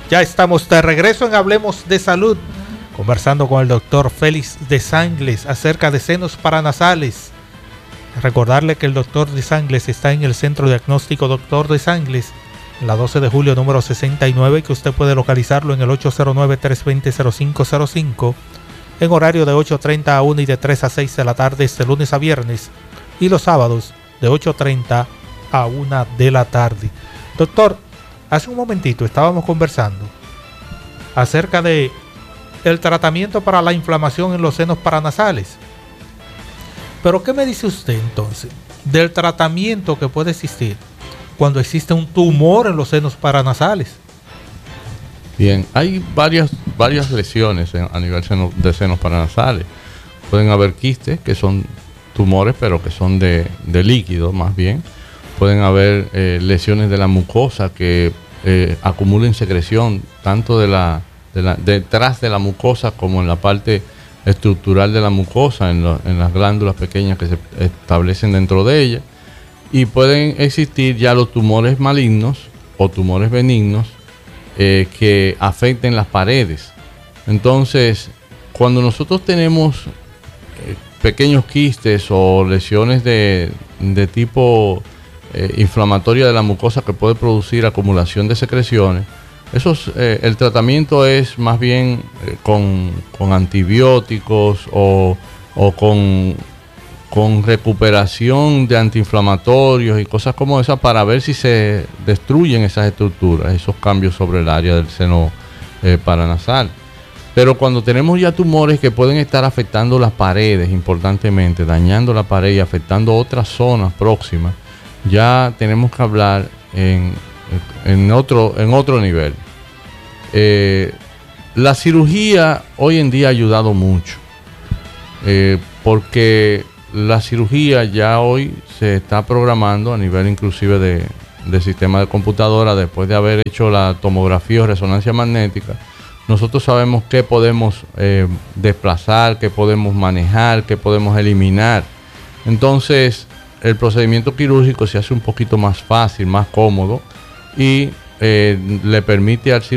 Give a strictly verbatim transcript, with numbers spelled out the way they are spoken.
Ya estamos de regreso en Hablemos de Salud, conversando con el doctor Félix de Sangles acerca de senos paranasales. Recordarle que el doctor de Sangles está en el Centro Diagnóstico Doctor de Sangles, en la doce de julio número sesenta y nueve, que usted puede localizarlo en el ocho cero nueve, tres dos cero, cero cinco cero cinco, en horario de ocho treinta a una y de tres a seis de la tarde, este lunes a viernes, y los sábados de ocho treinta a una de la tarde. Doctor, hace un momentito estábamos conversando acerca de el tratamiento para la inflamación en los senos paranasales. Pero ¿qué me dice usted entonces del tratamiento que puede existir cuando existe un tumor en los senos paranasales? Bien, hay varias, varias lesiones en, a nivel seno, de senos paranasales. Pueden haber quistes, que son tumores, pero que son de, de líquido más bien. Pueden haber eh, lesiones de la mucosa que eh, acumulen secreción tanto de la, de la, detrás de la mucosa como en la parte estructural de la mucosa, en, lo, en las glándulas pequeñas que se establecen dentro de ella. Y pueden existir ya los tumores malignos o tumores benignos eh, que afecten las paredes. Entonces, cuando nosotros tenemos eh, pequeños quistes o lesiones de, de tipo eh, inflamatoria de la mucosa que puede producir acumulación de secreciones, esos, eh, el tratamiento es más bien eh, con, con antibióticos o, o con, con recuperación de antiinflamatorios y cosas como esas para ver si se destruyen esas estructuras, esos cambios sobre el área del seno eh, paranasal. Pero cuando tenemos ya tumores que pueden estar afectando las paredes importantemente, dañando la pared y afectando otras zonas próximas, ya tenemos que hablar en, en, otro, en otro nivel. Eh, la cirugía hoy en día ha ayudado mucho, eh, porque la cirugía ya hoy se está programando a nivel inclusive de, de sistema de computadora. Después de haber hecho la tomografía o resonancia magnética, nosotros sabemos qué podemos eh, desplazar, qué podemos manejar, qué podemos eliminar. Entonces, el procedimiento quirúrgico se hace un poquito más fácil, más cómodo y eh, le permite al cirujano